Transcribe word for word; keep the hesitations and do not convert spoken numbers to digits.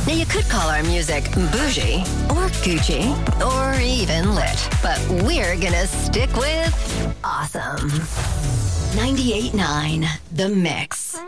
Now, you could call our music bougie or Gucci or even lit, but we're gonna stick with awesome. ninety-eight point nine The Mix.